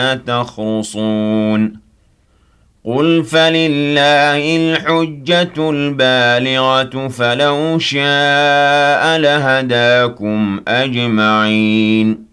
تخرصون قل فلله الحجة البالغة فلو شاء لهداكم أجمعين